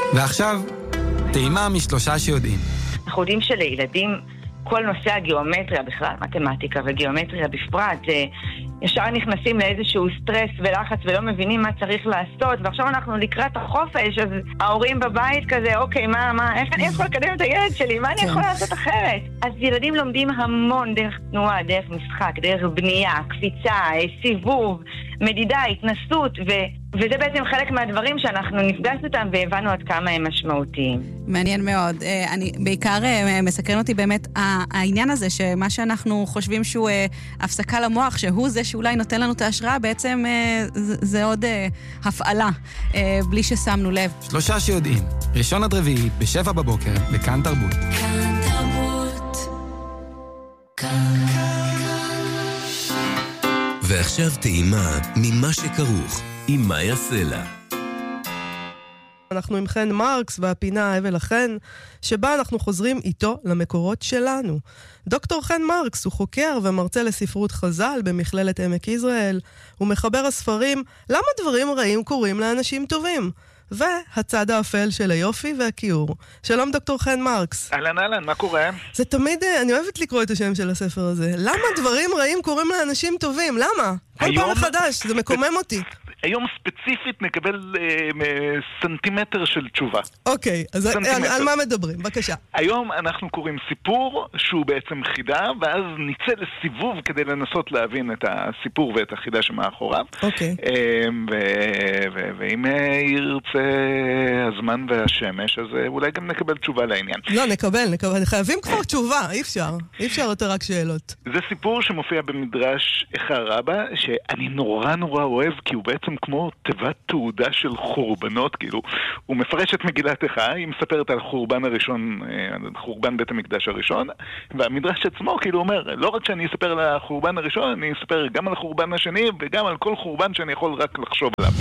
ועכשיו, טעימה משלושה שיודעים. אנחנו יודעים שלילדים כל נושא הגיאומטריה בכלל, מתמטיקה וגיאומטריה בפרט, ישר נכנסים לאיזשהו סטרס ולחץ ולא מבינים מה צריך לעשות, ועכשיו אנחנו לקראת החופש, אז ההורים בבית כזה, אוקיי, איך אני יכול לקדם את הילד שלי? מה אני יכול לעשות אחרת? אז ילדים לומדים המון דרך תנועה, דרך משחק, דרך בנייה, קפיצה, סיבוב, מדידה, התנסות, וזה בעצם חלק מהדברים שאנחנו נפגשנו אותם והבנו עד כמה הם משמעותיים. מעניין מאוד. אני בעיקר מסקרן אותי באמת העניין הזה, שמה שאנחנו חושבים שהוא הפסקה למוח, שהוא זה שאולי נותן לנו את ההשראה, בעצם זה עוד הפעלה, בלי ששמנו לב. שלושה שיודעים, ראשון עד רביעי, ב7 בבוקר, בכאן תרבות. כאן תרבות. ועכשיו טעימה ממה שכרוך עם מאיה סלע. אנחנו עם חן מרקס והפינה אבל החן, שבה אנחנו חוזרים איתו למקורות שלנו. דוקטור חן מרקס הוא חוקר ומרצה לספרות חז"ל במכללת עמק יזרעאל. הוא מחבר הספרים למה דברים רעים קורים לאנשים טובים, והצד האפל של היופי והכיעור. שלום דוקטור חן מרקס. אהלן, מה קורה? זה תמיד, אני אוהבת לקרוא את השם של הספר הזה. למה דברים רעים קורים לאנשים טובים? למה? כל פעם מחדש, זה מקומם אותי. היום ספציפית נקבל סנטימטר של תשובה. אוקיי, אז על מה מדברים? בבקשה. היום אנחנו קוראים סיפור שהוא בעצם חידה, ואז נצא לסיבוב כדי לנסות להבין את הסיפור ואת החידה שמאחוריו. אוקיי. ואם ירצה הזמן והשמש, אז אולי גם נקבל תשובה לעניין. לא, נקבל. חייבים כבר תשובה, אי אפשר יותר רק שאלות. זה סיפור שמופיע במדרש איכה רבה, שאני נורא אוהב, כי הוא בעצם כמו תיבת תעודה של חורבנות, כאילו, הוא מפרש את מגילת איכה, היא מספרת על החורבן הראשון, חורבן בית המקדש הראשון, והמדרש עצמו כאילו אומר, לא רק שאני אספר על החורבן הראשון, אני אספר גם על החורבן השני, וגם על כל חורבן שאני יכול רק לחשוב עליו.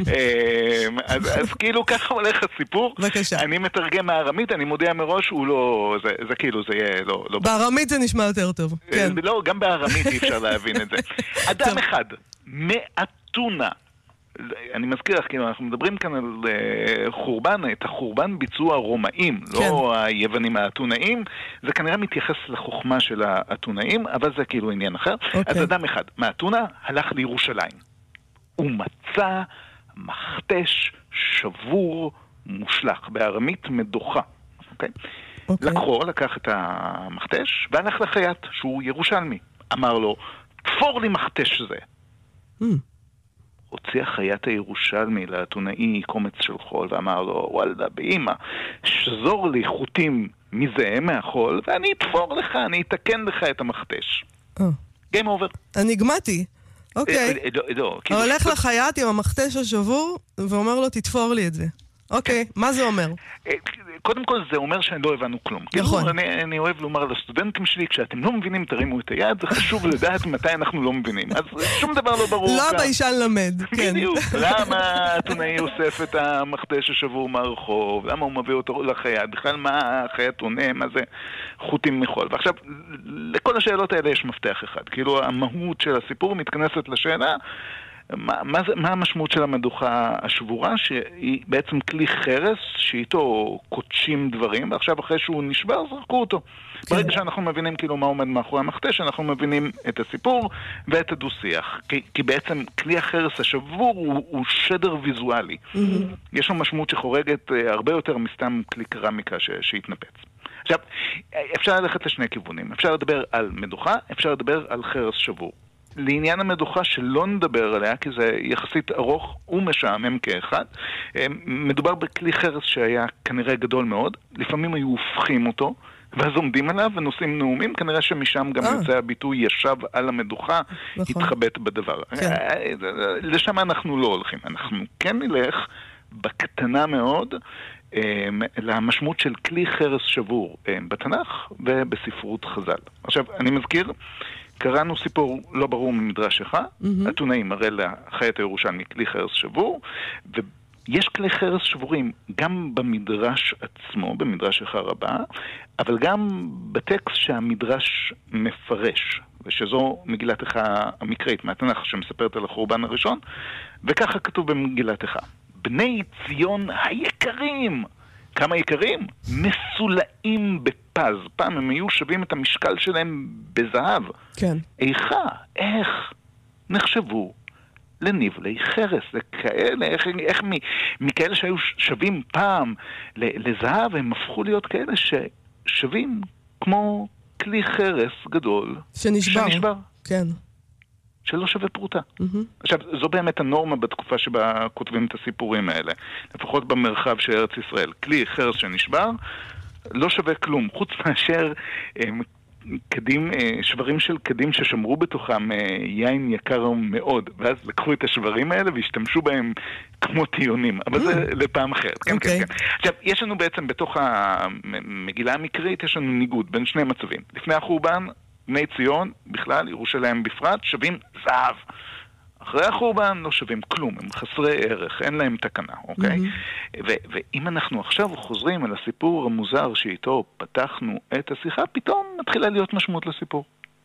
אז כאילו ככה הולך הסיפור. בבקשה. אני מתרגם מהארמית, אני מודיע מראש, הוא לא, זה כאילו, זה יהיה לא... בארמית זה נשמע יותר טוב, כן. לא, גם בארמית אי אפשר להבין את זה. אדם אחד, מאתונה, אני מזכיר לך, כאילו, אנחנו מדברים כאן על חורבן, את החורבן ביצוע הרומאים, לא היוונים האתונאים, זה כנראה מתייחס לחוכמה של האתונאים, אבל זה כאילו עניין אחר. אז אדם אחד, מאתונה, הלך לירושלים. הוא מצא מכתש שבור מושלך, בארמית מדוחה. לקח את המכתש, והלך לחייט, שהוא ירושלמי. אמר לו, תפור לי מכתש זה. הוציא החייט הירושלמי לאתונאי קומץ של חול, ואמר לו, וואלדה, באמא, שזור לי חוטים מזה, מהחול, ואני אתפור לך, אני אתקן לך את המכתש. Game over. אני גמתי. אוקיי. הולך לחייט עם המכתש השבור, ואומר לו, תתפור לי את זה. אוקיי, מה זה אומר? קודם כל זה אומר שאני לא הבנו כלום. נכון. אני אוהב לומר לסטודנטים שלי, כשאתם לא מבינים, תרימו את היד, זה חשוב לדעת מתי אנחנו לא מבינים. אז שום דבר לא ברור. לא ביישן למד, כן. בדיוק. למה האתונאי אוסף את המכתש השבור מהרחוב? למה הוא מביא אותו לחייט? בכלל מה החייט עונה? מה זה חוטים מחול? ועכשיו, לכל השאלות האלה יש מפתח אחד. כאילו המהות של הסיפור מתכנסת לשאלה, מה המשמעות של המדוכה השבורה, שהיא בעצם כלי חרס שאיתו קודשים דברים, ועכשיו אחרי שהוא נשבר זרקו אותו. ברגע שאנחנו מבינים כאילו מה עומד מאחורי המכתש, אנחנו מבינים את הסיפור ואת הדו-שיח. כי בעצם כלי החרס השבור הוא שדר ויזואלי. יש לו משמעות שחורגת הרבה יותר מסתם כלי קרמיקה שהתנפץ. עכשיו, אפשר ללכת לשני כיוונים. אפשר לדבר על מדוכה, אפשר לדבר על חרס שבור. לעניין המדוכה שלא נדבר עליה, כי זה יחסית ארוך ומשעמם כאחד, מדובר בכלי חרס שהיה כנראה גדול מאוד, לפעמים היו הופכים אותו, ואז עומדים עליו ונושאים נאומים, כנראה שמשם גם יוצא הביטוי ישב על המדוכה, התחבט בדבר. לשם אנחנו לא הולכים, אנחנו כן נלך בקטנה מאוד, למשמעות של כלי חרס שבור בתנ"ך ובספרות חז"ל. עכשיו, אני מזכיר, קראנו סיפור לא ברור ממדרש איכה, אתונאי מראה לחייט הירושלמי כלי חרס שבור, ויש כלי חרס שבורים גם במדרש עצמו, במדרש איכה רבה, אבל גם בטקסט שהמדרש מפרש, ושזו מגילת איכה המקראית מהתנ"ך שמספרת על החורבן הראשון, וככה כתוב במגילת איכה. בני ציון היקרים כמה יקרים? מסולאים בפז. פעם הם היו שווים את המשקל שלהם בזהב. כן. איך נחשבו לנבלי חרס? זה כאלה, איך מכאלה שהיו שווים פעם לזהב, הם הפכו להיות כאלה ששווים כמו כלי חרס גדול. שנשבר. כן. שלא שווה פרוטה. עכשיו, זו באמת הנורמה בתקופה שבה כותבים את הסיפורים האלה. לפחות במרחב של ארץ ישראל. כלי חרס שנשבר, לא שווה כלום. חוץ מאשר שברים של קדים ששמרו בתוכם יין יקר מאוד. ואז לקחו את השברים האלה והשתמשו בהם כמו טיונים. אבל זה לפעם אחרת. כן, כן, כן. עכשיו, יש לנו בעצם בתוך המגילה המקרית, יש לנו ניגוד בין שני מצבים. לפני החורבן, בני ציון, בכלל, ירושלים בפרט, שווים זהב. אחרי החורבן לא שווים כלום, הם חסרי ערך, אין להם תקנה, אוקיי? ואם אנחנו עכשיו חוזרים על הסיפור המוזר שאיתו פתחנו את השיחה, פתאום מתחילה להיות משמעות לסיפור.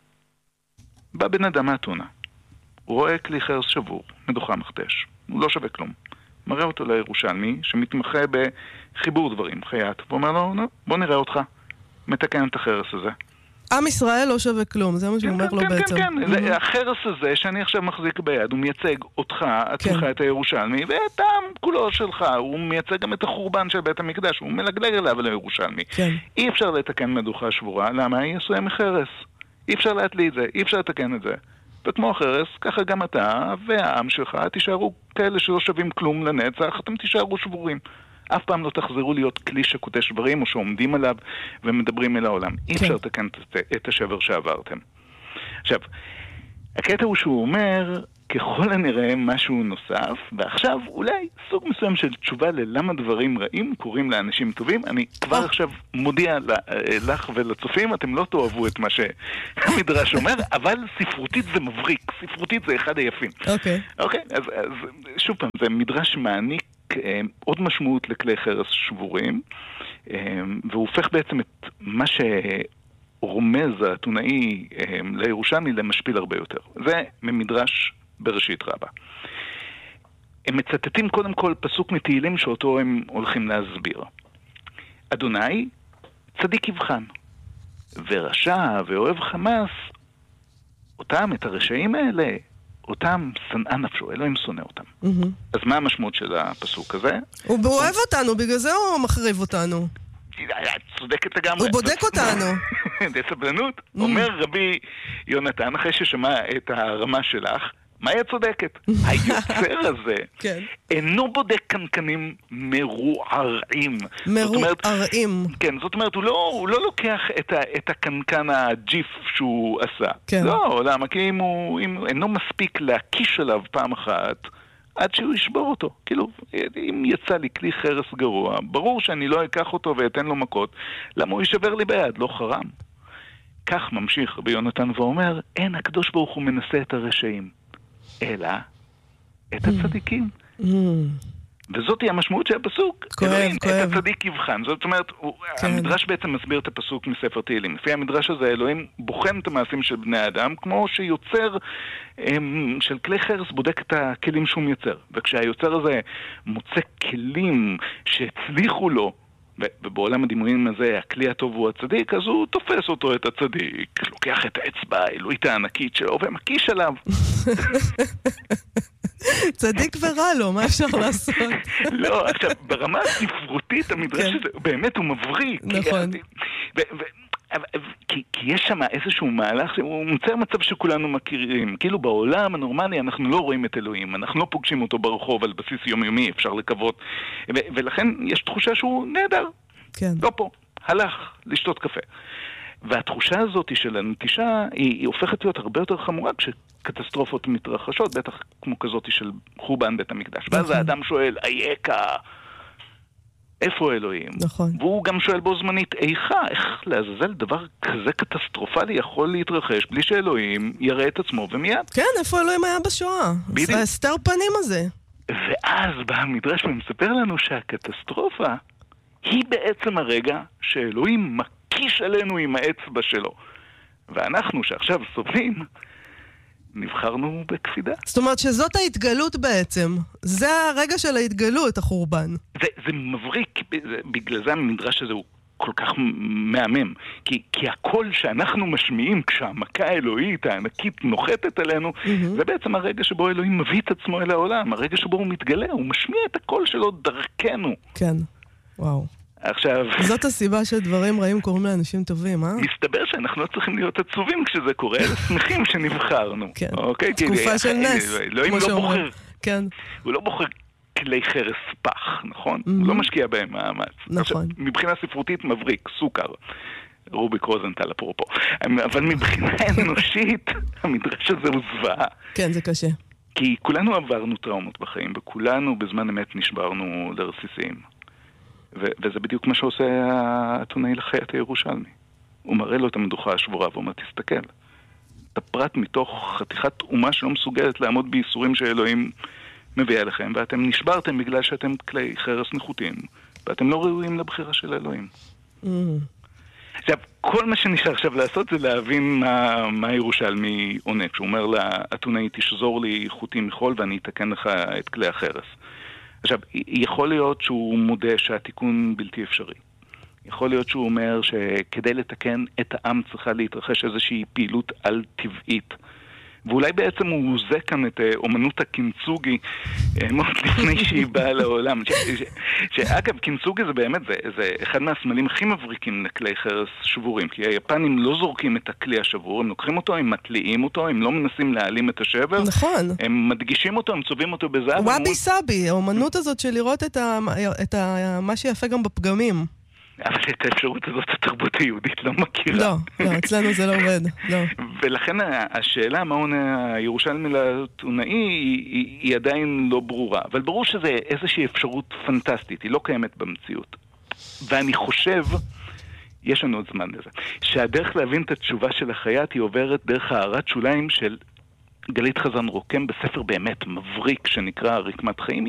בא בן אדם מהתונה, הוא רואה כלי חרס שבור, מדוחה מכתש, הוא לא שווה כלום. מראה אותו לירושלמי, שמתמחה בחיבור דברים, חייט, ואומר לו, בוא נראה אותך, מתקן את החרס הזה. עם ישראל לא שווה כלום, זה מה שהוא אומר לו בעצם. כן, כן. החרס הזה שאני עכשיו מחזיק ביד, הוא מייצג אותך, עצמך את הירושלמי, ואת העם כולו שלך, הוא מייצג גם את החורבן של בית המקדש, הוא מלגלג אליו לירושלמי. אי אפשר לתקן מדוכה שבורה, למה? היא עשויה מחרס. אי אפשר להתלי את זה, אי אפשר לתקן את זה. וכמו החרס, ככה גם אתה והעם שלך תישארו כאלה שלא שווים כלום לנצח, אתם תישארו שבורים. אף פעם לא תחזרו להיות כלי שקוטה שברים או שעומדים עליו ומדברים אל העולם. אי אפשר לתקן את השבר שעברתם. עכשיו, הקטע הוא שהוא אומר, ככל הנראה משהו נוסף, ועכשיו אולי סוג מסוים של תשובה ללמה דברים רעים קורים לאנשים טובים. אני כבר עכשיו מודיע לך ולצופים, אתם לא תאהבו את מה שהמדרש אומר, אבל ספרותית זה מבריק, ספרותית זה אחד היפים. אוקיי, אז שוב פעם, זה מדרש מעניק עוד משמעות לכלי חרס שבורים, והוא הופך בעצם את מה שרומז האתונאי לירושלמי למשפיל הרבה יותר. זה ממדרש בראשית רבה. הם מצטטים קודם כל פסוק מתהילים שאותו הם הולכים להסביר. אדוני צדיק יבחן, ורשע ואוהב חמאס, אותם, את הרשעים האלה, אותם שנאה נפשו, אלוהים שונא אותם. אז מה המשמעות של הפסוק הזה? הוא אוהב אותנו, בגלל זה הוא מחריב אותנו. צודקת לגמרי. הוא בודק אותנו. זה סבלנות. אומר רבי יונתן, אחרי ששמע את הרמה שלך, מה היא הצודקת? היוצר הזה אינו בודק קנקנים מרוערעים. מרוערעים. כן, זאת אומרת, הוא לא לוקח את הקנקן הג'יף שהוא עשה. לא, למה? כי אם אינו מספיק להקיש עליו פעם אחת, עד שהוא ישבור אותו. כאילו, אם יצא לי כלי חרס גרוע, ברור שאני לא אקח אותו ואתן לו מכות, למה הוא יישבר לי ביד? לא חרם. כך ממשיך רבי יונתן ואומר, אין, הקדוש ברוך הוא מנסה את הרשעים, אלא את הצדיקים. וזאת היא המשמעות של הפסוק. אלוהים, את הצדיק יבחן. זאת אומרת, המדרש בעצם מסביר את הפסוק מספר תהילים. לפי המדרש הזה, אלוהים בוחן את המעשים של בני האדם, כמו שיוצר של כלי חרס בודק את הכלים שהוא מייצר. וכשהיוצר הזה מוצא כלים שהצליחו לו, ובעולם הדימויים הזה, הכלי הטוב הוא הצדיק, אז הוא תופס אותו, את הצדיק, לוקח את האצבע האלוהית הענקית שלו ומקיש עליו. צדיק ורע לו, מה אפשר לעשות? לא, עכשיו, ברמה הספרותית המדרש הזה, באמת הוא מבריק. נכון. כי יש שם איזשהו מהלך, הוא מוצר מצב שכולנו מכירים. כאילו בעולם הנורמלי אנחנו לא רואים את אלוהים, אנחנו לא פוגשים אותו ברחוב על בסיס יומיומי, אפשר לקוות. ולכן יש תחושה שהוא נהדר. כן. לא פה, הלך לשתות קפה. והתחושה הזאת של הנטישה היא הופכת להיות הרבה יותר חמורה כשקטסטרופות מתרחשות, בטח כמו כזאת של חורבן בית המקדש. ואז האדם שואל, אייכה, איפה אלוהים? נכון. והוא גם שואל בו זמנית, איך לעזאזל דבר כזה קטסטרופלי יכול להתרחש בלי שאלוהים יראה את עצמו ומיד? כן, איפה אלוהים היה בשואה? הסתר פנים הזה. ואז בא המדרש ומספר לנו שהקטסטרופה היא בעצם הרגע שאלוהים מקיש עלינו עם האצבע שלו. ואנחנו שעכשיו סובלים, נבחרנו בקפידה. זאת אומרת שזאת ההתגלות בעצם. זה הרגע של ההתגלות, החורבן. זה מבריק, בגלל זה המדרש הזה הוא כל כך מהמם. כי הקול שאנחנו משמיעים כשהמכה האלוהית הענקית נוחתת עלינו, זה בעצם הרגע שבו אלוהים מביא את עצמו אל העולם, הרגע שבו הוא מתגלה, הוא משמיע את הקול שלו דרכנו. כן, וואו. עכשיו... זאת הסיבה שדברים רעים קוראים לאנשים טובים, אה? מסתבר שאנחנו לא צריכים להיות עצובים כשזה קורה, אלא שמחים שנבחרנו. כן, אוקיי? תקופה של נס, כמו שאומרים. כן. הוא לא בוחר כלי חרס פח, נכון? הוא לא משקיע בהם מאמץ. נכון. מבחינה ספרותית מבריק, סוכר. רוביק רוזנטל אפרופו. אבל מבחינה אנושית, המדרש הזה הוא זוועה. כן, זה קשה. כי כולנו עברנו טראומות בחיים, וכולנו בזמן אמת נשברנו לרסיסים. וזה בדיוק מה שעושה האתונאי לחיית הירושלמי. הוא מראה לו את המדוכה השבורה, ואומר, תסתכל. אתה פרט מתוך חתיכת אומה שלא מסוגלת לעמוד בייסורים שאלוהים מביא אליכם, ואתם נשברתם בגלל שאתם כלי חרס נחותים, ואתם לא ראויים לבחירה של אלוהים. עכשיו, כל מה שנשאר עכשיו לעשות זה להבין מה ירושלמי עונה. כשהוא אומר לאתונאי, תשזור לי חוטים מחול ואני אתקן לך את כלי החרס. עכשיו, יכול להיות שהוא מודה שהתיקון בלתי אפשרי. יכול להיות שהוא אומר שכדי לתקן את העם צריכה להתרחש איזושהי פעילות על-טבעית. ואולי בעצם הוא עוזה כאן את אומנות הקינצוגי מאוד לפני שהיא באה לעולם. שאגב, קינצוגי זה באמת, זה אחד מהסמלים הכי מבריקים לכלי חרס שבורים. כי היפנים לא זורקים את הכלי השבור, הם לוקחים אותו, הם מטליעים אותו, הם לא מנסים להעלים את השבר. נכון. הם מדגישים אותו, הם צובעים אותו בזהב. וואבי סאבי, האומנות הזאת של לראות את מה שיפה גם בפגמים. אבל את האפשרות הזאת התרבות היהודית לא מכירה. לא, אצלנו זה לא עובד. לא. ולכן השאלה מה עונה הירושלמי לאתונאי היא עדיין לא ברורה. אבל ברור שזה איזושהי אפשרות פנטסטית, היא לא קיימת במציאות. ואני חושב, יש לנו עוד זמן לזה, שהדרך להבין את התשובה של החייט היא עוברת דרך הערת שוליים של גלית חזן רוקם בספר באמת מבריק שנקרא רקמת חיים.